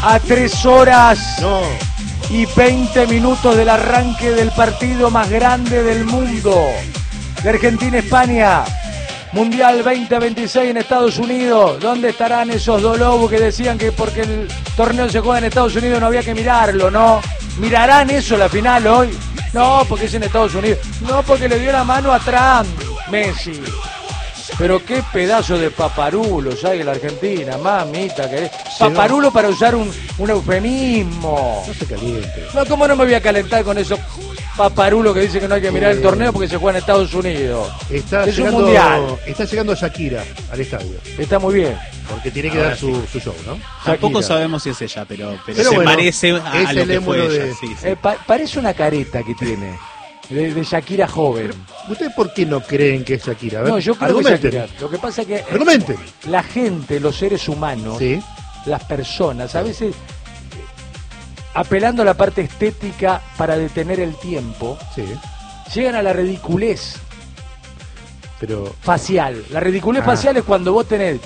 a 3 horas y 20 minutos del arranque del partido más grande del mundo, de Argentina-España, Mundial 2026 en Estados Unidos. ¿Dónde estarán esos dos lobos que decían que porque el torneo se juega en Estados Unidos no había que mirarlo, no? ¿Mirarán eso la final hoy? No, porque es en Estados Unidos. No, porque le dio la mano a Trump, Messi. Pero qué pedazo de paparulos hay en la Argentina, mamita. Paparulo para usar un eufemismo. No se caliente. No, ¿cómo no me voy a calentar con esos paparulos que dicen que no hay que mirar el torneo porque se juega en Estados Unidos? Es un mundial. Está llegando Shakira al estadio. Está muy bien. Porque tiene que dar su show, ¿no? Tampoco sabemos si es ella, pero se bueno, parece a lo que fue ella. Sí. Parece una careta que tiene. De Shakira joven. ¿Ustedes por qué no creen que es Shakira? A ver, no, yo creo que es Shakira. Lo que pasa es que argumenten. La gente, los seres humanos, ¿sí? Las personas, a veces apelando a la parte estética para detener el tiempo, sí, llegan a la ridiculez facial. La ridiculez facial es cuando vos tenés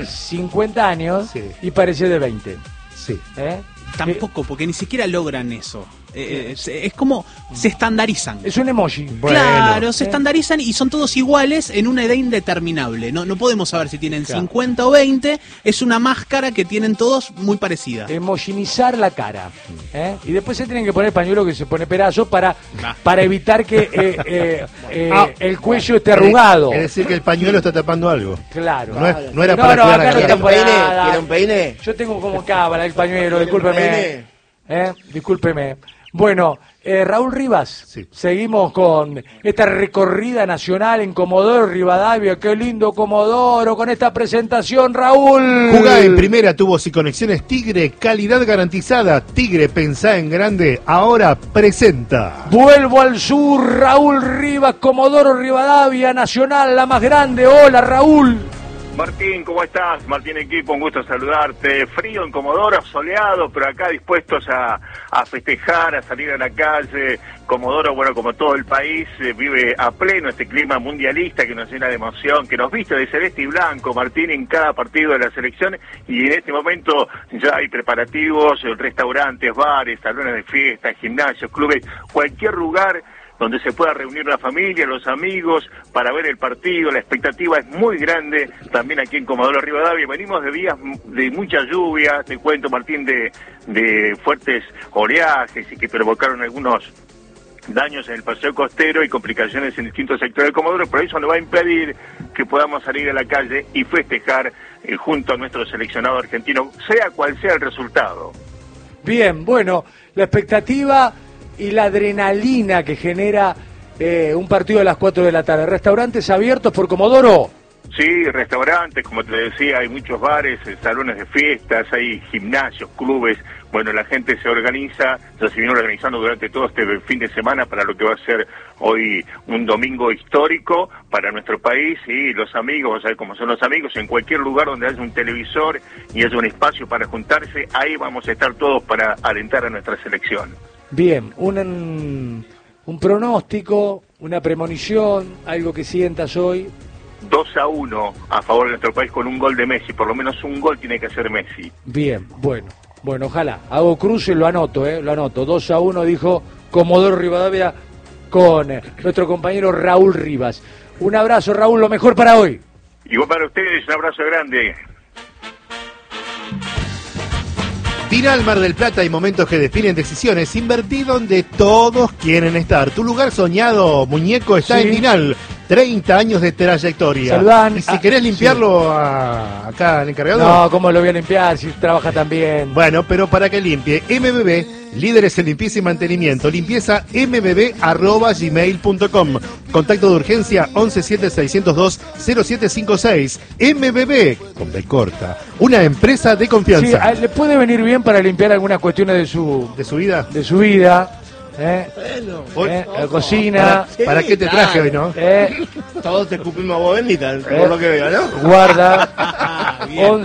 50 años, sí, y parecés de 20. Sí. Tampoco, porque ni siquiera logran eso. Es como se estandarizan. Es un emoji. Claro, se estandarizan y son todos iguales en una edad indeterminable. No podemos saber si tienen 50 o 20. Es una máscara que tienen todos muy parecida. Emojinizar la cara. Y después se tienen que poner pañuelo que se pone pedazo para evitar que el cuello esté arrugado. Es decir, que el pañuelo está tapando algo. Claro. No era para cuidar la cara. ¿Quiere un peine? Yo tengo como cábala el pañuelo, discúlpeme. Discúlpeme. Bueno, Raúl Rivas, sí, seguimos con esta recorrida nacional en Comodoro Rivadavia. Qué lindo Comodoro con esta presentación, Raúl. Jugá en primera, tubos y conexiones Tigre, calidad garantizada. Tigre, pensá en grande, ahora presenta. Vuelvo al sur, Raúl Rivas, Comodoro Rivadavia, Nacional, la más grande. Hola, Raúl. Martín, ¿cómo estás? Martín Equipo, un gusto saludarte. Frío en Comodoro, soleado, pero acá dispuestos a festejar, a salir a la calle. Comodoro, bueno, como todo el país, vive a pleno este clima mundialista que nos llena de emoción, que nos viste de celeste y blanco, Martín, en cada partido de la selección. Y en este momento ya hay preparativos, restaurantes, bares, salones de fiesta, gimnasios, clubes, cualquier lugar donde se pueda reunir la familia, los amigos, para ver el partido. La expectativa es muy grande también aquí en Comodoro Rivadavia. Venimos de días de mucha lluvia, te cuento, Martín, de fuertes oleajes y que provocaron algunos daños en el paseo costero y complicaciones en distintos sectores del Comodoro, pero eso no va a impedir que podamos salir a la calle y festejar junto a nuestro seleccionado argentino, sea cual sea el resultado. Bien, bueno, la expectativa y la adrenalina que genera un partido a las 4 de la tarde. ¿Restaurantes abiertos por Comodoro? Sí, restaurantes, como te decía, hay muchos bares, salones de fiestas, hay gimnasios, clubes. Bueno, la gente se organiza, ya se viene organizando durante todo este fin de semana para lo que va a ser hoy un domingo histórico para nuestro país, y los amigos, ¿sabes cómo son los amigos? En cualquier lugar donde haya un televisor y haya un espacio para juntarse, ahí vamos a estar todos para alentar a nuestra selección. Bien, un pronóstico, una premonición, algo que sientas hoy. 2-1 a favor de nuestro país con un gol de Messi, por lo menos un gol tiene que hacer Messi. Bien, bueno, ojalá. Hago cruce, lo anoto. 2-1 dijo Comodoro Rivadavia con nuestro compañero Raúl Rivas. Un abrazo, Raúl, lo mejor para hoy. Igual para ustedes, un abrazo grande. Final Mar del Plata y momentos que definen decisiones. Invertí donde todos quieren estar. Tu lugar soñado, muñeco, está en Dinal. 30 años de trayectoria. Saludán. Y si querés limpiarlo acá al encargado. No, ¿cómo lo voy a limpiar si trabaja tan bien? Bueno, pero para que limpie, MBB, líderes en limpieza y mantenimiento. Limpieza mbb@gmail.com. Contacto de urgencia 117-602-0756. MBB, con B corta. Una empresa de confianza. Sí, le puede venir bien para limpiar algunas cuestiones de su vida. De su vida. Bueno, cocina. ¿Para qué te traje hoy, no? Todos te escupimos vos, Bendita, por lo que veo, ¿no? Guarda.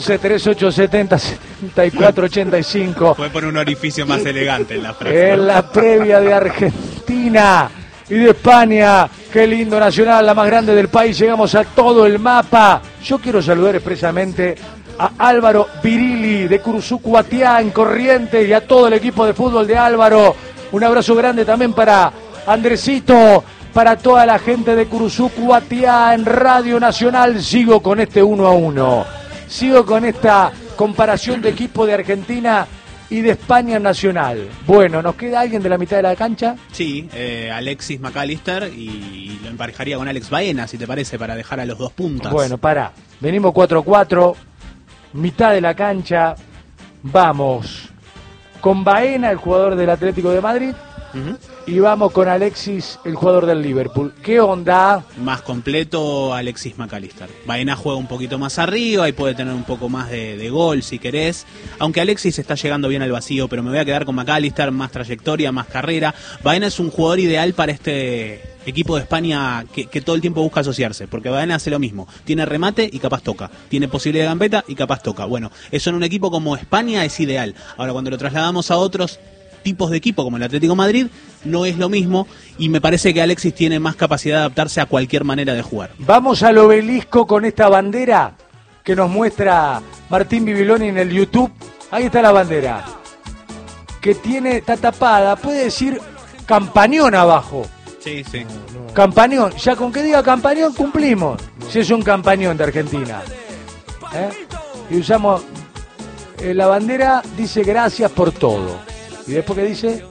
11-3870-7485. Fue por un orificio más elegante en la frase. En la previa de Argentina y de España. Qué lindo Nacional, la más grande del país. Llegamos a todo el mapa. Yo quiero saludar expresamente a Álvaro Virilli. Maxi de Curuzucuatiá en Corrientes y a todo el equipo de fútbol de Álvaro. Un abrazo grande también para Andresito, para toda la gente de Curuzucuatiá en Radio Nacional. Sigo con este 1-1. Sigo con esta comparación de equipo de Argentina y de España Nacional. Bueno, ¿nos queda alguien de la mitad de la cancha? Sí, Alexis McAllister, y lo emparejaría con Alex Baena, si te parece, para dejar a los dos puntas. Bueno, pará. Venimos 4-4, mitad de la cancha. Vamos con Baena, el jugador del Atlético de Madrid, y vamos con Alexis, el jugador del Liverpool. ¿Qué onda? Más completo Alexis McAllister. Baena juega un poquito más arriba y puede tener un poco más de gol si querés. Aunque Alexis está llegando bien al vacío, pero me voy a quedar con McAllister, más trayectoria, más carrera. Baena es un jugador ideal para este equipo de España que todo el tiempo busca asociarse, porque Baena hace lo mismo. Tiene remate y capaz toca. Tiene posibilidad de gambeta y capaz toca. Bueno, eso en un equipo como España es ideal. Ahora, cuando lo trasladamos a otros tipos de equipo como el Atlético de Madrid, no es lo mismo, y me parece que Alexis tiene más capacidad de adaptarse a cualquier manera de jugar. Vamos al obelisco con esta bandera que nos muestra Martín Bibiloni en el YouTube. Ahí está la bandera, que está tapada, puede decir Campañón abajo. Sí, sí. Campañón, ya con que diga Campañón cumplimos, si es un Campañón de Argentina. Y usamos, la bandera dice gracias por todo. Y después que dice,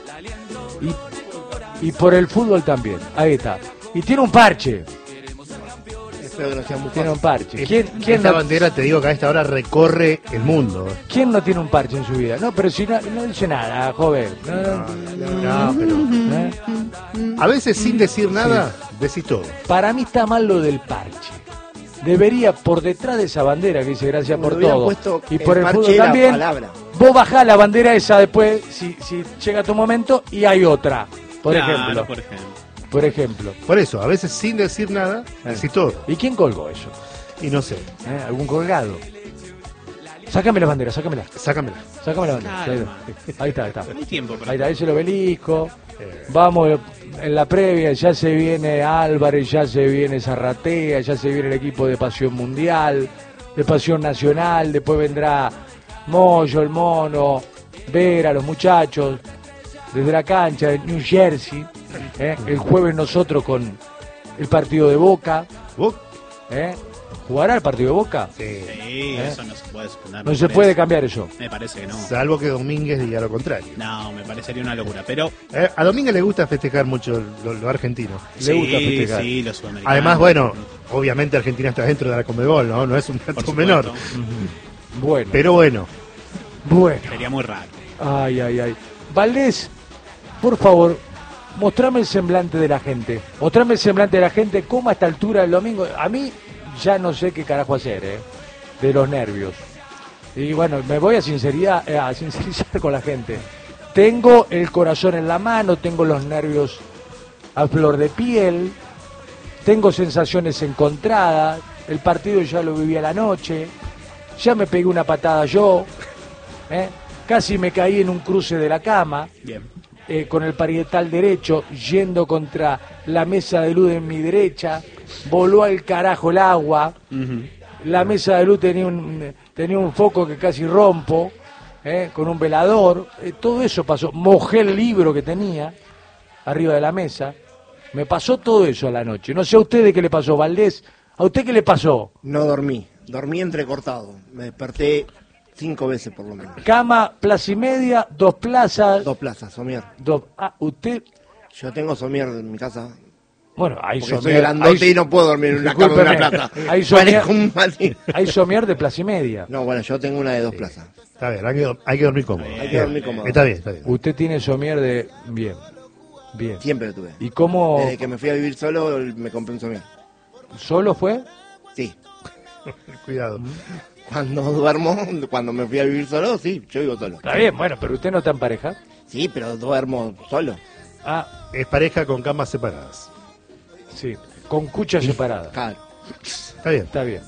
y por el fútbol también. Ahí está. Y tiene un parche. Tiene un parche. ¿Quién Esta no, bandera, te digo que a esta hora recorre el mundo. ¿Quién no tiene un parche en su vida? No, pero si no dice nada, joven. No, pero a veces sin decir nada, decís todo. Para mí está mal lo del parche. Debería, por detrás de esa bandera que dice gracias por hubieran todo, puesto y por el parche fútbol la también, palabra. vos bajás la bandera esa después, si llega tu momento, y hay otra, por ejemplo. Por ejemplo. Por eso, a veces sin decir nada, decís todo. ¿Y quién colgó eso? Y no sé, ¿Algún colgado? Sácame la bandera, sácamela. sácamela. Sácame la bandera. Ahí está, ahí está. Hay tiempo para Ahí está, ahí es el obelisco. Vamos en la previa, ya se viene Álvarez, ya se viene Zarratea, ya se viene el equipo de Pasión Mundial, de Pasión Nacional, después vendrá Moyo, el Mono, Vera, los muchachos, desde la cancha de New Jersey. El jueves nosotros con el partido de Boca. ¿Vos? ¿Jugará el partido de Boca? Sí, eso no se puede suspender. No se puede cambiar eso. Me parece que no. Salvo que Domínguez diga lo contrario. No, me parecería una locura, pero A Domínguez le gusta festejar mucho lo argentino. Le gusta festejar. Sí, los sudamericanos. Además, bueno, obviamente Argentina está dentro de la Conmebol, ¿no? No es un Por dato supuesto. menor. Bueno, Pero bueno, Sería muy raro. Ay, ay, ay. Valdés, por favor, mostrame el semblante de la gente. Mostrame el semblante de la gente, cómo a esta altura del domingo. A mí ya no sé qué carajo hacer, de los nervios. Y bueno, me voy a sincerizar con la gente. Tengo el corazón en la mano, tengo los nervios a flor de piel, tengo sensaciones encontradas. El partido ya lo viví a la noche, ya me pegué una patada yo, casi me caí en un cruce de la cama. Bien. Con el parietal derecho, yendo contra la mesa de luz en mi derecha, voló al carajo el agua. La mesa de luz tenía un foco que casi rompo, con un velador. Todo eso pasó. Mojé el libro que tenía arriba de la mesa. Me pasó todo eso a la noche. No sé a usted qué le pasó, Valdés. ¿A usted qué le pasó? No dormí entrecortado. Me desperté 5 veces por lo menos. Cama, plaza y media, 2 plazas. 2 plazas, somier. Usted... Yo tengo somier en mi casa. Bueno, hay Porque soy somier... grandote y no puedo dormir en una cama de una Discúlpeme, plaza. hay somier- Parezco un maní. Hay somier de plaza y media. No, bueno, yo tengo una de 2 plazas. está bien, hay que dormir cómodo. Hay que dormir cómodo. Está bien, está bien. Usted tiene somier de... Bien, bien. Siempre lo tuve. ¿Y cómo Desde que me fui a vivir solo, me compré un somier. solo fue? Sí. Cuidado. Cuando duermo, cuando me fui a vivir solo, sí, yo vivo solo. Está bien, bueno, pero usted no está en pareja. Sí, pero duermo solo. Ah, Es pareja con camas separadas. sí, con cuchas separadas. Claro. Está bien. Está bien.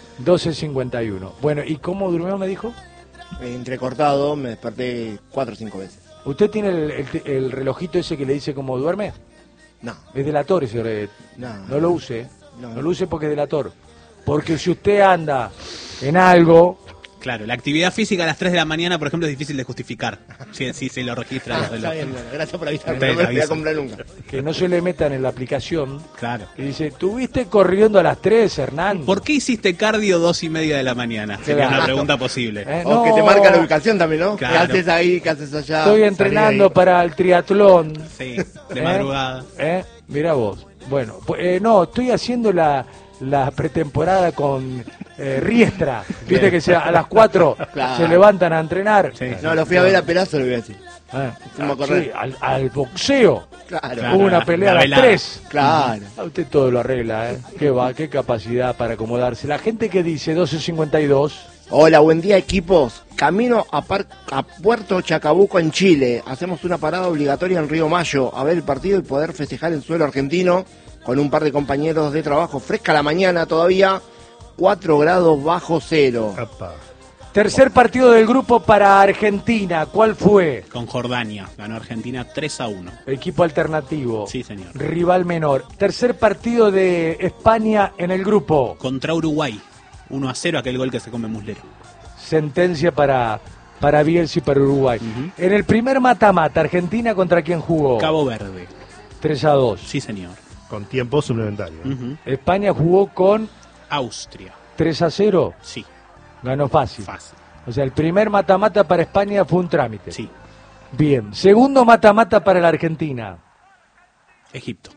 12:51. Bueno, ¿y cómo durmió, me dijo? Entrecortado, me desperté 4 o 5 veces. ¿Usted tiene el relojito ese que le dice cómo duerme? No, Es delator ese reloj. no. No lo use. No. No lo use porque es delator. Porque si usted anda en algo, Claro, la actividad física a las 3 de la mañana, por ejemplo, es difícil de justificar. Si se lo registra. Está bien, bueno, gracias por avisarme, Te no me lo voy a aviso. comprar nunca. Que no se le metan en la aplicación. Claro. Y dice, ¿tuviste corriendo a las 3, Hernán? ¿Por qué hiciste cardio 2:30 de la mañana? Sería Claro. una pregunta posible. O que te marca la ubicación también, ¿no? Claro. ¿Qué haces ahí? ¿Qué haces allá? Estoy entrenando Salí ahí. para el triatlón. Sí, de madrugada. Mirá vos. Bueno, no, estoy haciendo la pretemporada con Riestra. Viste que a las 4 Claro. se levantan a entrenar. Sí. No, lo fui a ver a Perazo, le voy a decir. Fuimos a correr. Sí, al boxeo. Claro. Hubo una pelea a las velada. 3. Claro. Usted todo lo arregla, ¿eh? Qué capacidad para acomodarse. La gente que dice 12:52. Hola, buen día, equipos. Camino a Puerto Chacabuco, en Chile. Hacemos una parada obligatoria en Río Mayo a ver el partido y poder festejar en suelo argentino con un par de compañeros de trabajo. Fresca la mañana todavía, 4 grados bajo cero. Apa. Tercer partido del grupo para Argentina. ¿Cuál fue? Con Jordania. Ganó Argentina 3-1. Equipo alternativo. Sí, señor. Rival menor. Tercer partido de España en el grupo. Contra Uruguay. 1-0, aquel gol que se come Muslero. Sentencia para Bielsa y para Uruguay. Ujú. En el primer mata-mata, ¿Argentina contra quién jugó? Cabo Verde. 3-2. Sí, señor. Con tiempo suplementario. Ujú. España jugó con Austria. 3-0. Sí, Ganó fácil. fácil. O sea, el primer mata-mata para España fue un trámite. Sí. Bien. Segundo mata-mata para la Argentina. Egipto.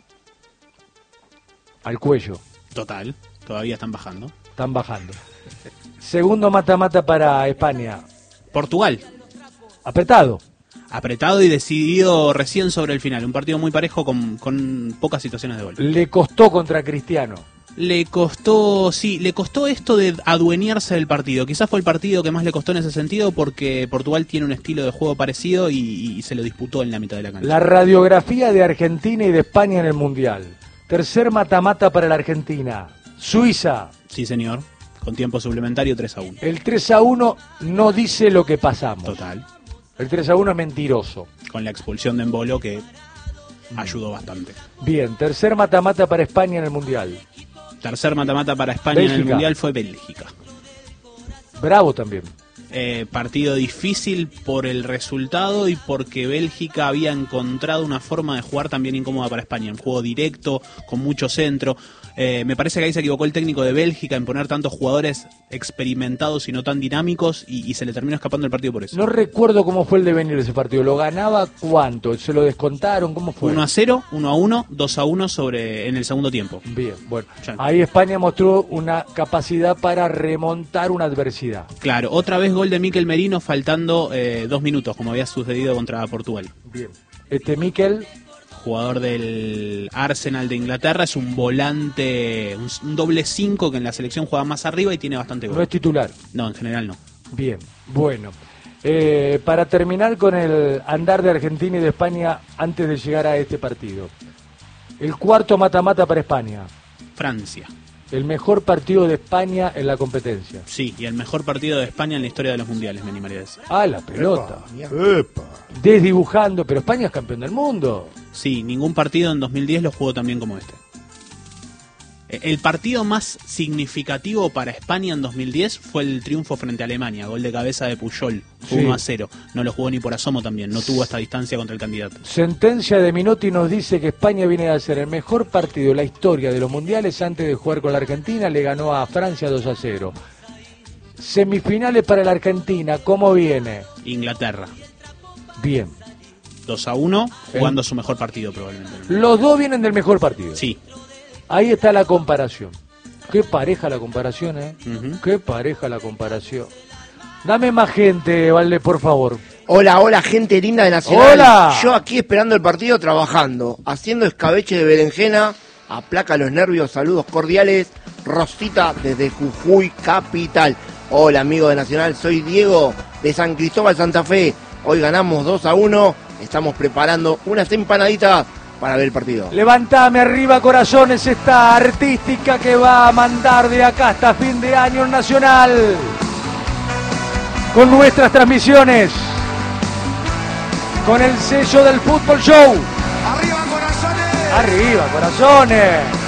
Al cuello. Total. Todavía están bajando. Están bajando. Segundo mata-mata para España. Portugal. Apretado. Apretado y decidido recién sobre el final. Un partido muy parejo con pocas situaciones de gol. Le costó contra Cristiano. Le costó esto de adueñarse del partido. Quizás fue el partido que más le costó en ese sentido porque Portugal tiene un estilo de juego parecido y se lo disputó en la mitad de la cancha. La radiografía de Argentina y de España en el Mundial. Tercer mata-mata para la Argentina. Suiza. Sí, señor. Con tiempo suplementario 3-1. El 3-1 no dice lo que pasamos. Total. El 3-1 es mentiroso. Con la expulsión de Embolo que ayudó bastante. Bien, tercer mata-mata para España en el Mundial. Tercer mata-mata para España en el Bélgica. Mundial fue Bélgica. Bravo también. Partido difícil por el resultado y porque Bélgica había encontrado una forma de jugar también incómoda para España. Un juego directo, con mucho centro. Me parece que ahí se equivocó el técnico de Bélgica en poner tantos jugadores experimentados y no tan dinámicos y se le terminó escapando el partido por eso. No recuerdo cómo fue el devenir de ese partido. ¿Lo ganaba cuánto? ¿Se lo descontaron? ¿Cómo fue? 1-0, 1-1, 2-1 en el segundo tiempo. Bien, bueno. Ya. Ahí España mostró una capacidad para remontar una adversidad. Claro, otra vez gol de Mikel Merino faltando 2 minutos, como había sucedido contra Portugal. Bien. Mikel, Jugador del Arsenal de Inglaterra, es un volante, un doble 5 que en la selección juega más arriba y tiene bastante no gol. es titular. No, en general no. Bien, bueno. Para terminar con el andar de Argentina y de España antes de llegar a este partido. El cuarto mata-mata para España. Francia. El mejor partido de España en la competencia. Sí, y el mejor partido de España en la historia de los mundiales, me animaría a decir. Ah, la pelota. Epa. Desdibujando, pero España es campeón del mundo. Sí, ningún partido en 2010 lo jugó tan bien como este. El partido más significativo para España en 2010 fue el triunfo frente a Alemania, gol de cabeza de Puyol, Sí. 1-0. No lo jugó ni por asomo también, no tuvo esta distancia contra el candidato. Sentencia de Minotti nos dice que España viene a hacer el mejor partido de la historia de los mundiales antes de jugar con la Argentina. Le ganó a Francia 2-0. Semifinales para la Argentina, ¿cómo viene? Inglaterra, Bien. 2-1, jugando su mejor partido probablemente. Los dos vienen del mejor partido. Sí. Ahí está la comparación. Qué pareja la comparación, ¿eh? Ujú. Qué pareja la comparación. Dame más gente, Valde, por favor. Hola, hola, gente linda de Nacional. ¡Hola! Yo aquí esperando el partido, trabajando, haciendo escabeche de berenjena. Aplaca los nervios, saludos cordiales. Rosita desde Jujuy, capital. Hola, amigo de Nacional, soy Diego de San Cristóbal, Santa Fe. Hoy ganamos 2-1. Estamos preparando unas empanaditas para ver el partido. Levantame arriba, corazones, esta artística que va a mandar de acá hasta fin de año en Nacional. Con nuestras transmisiones. Con el sello del Fútbol Show. ¡Arriba, corazones! Arriba, corazones.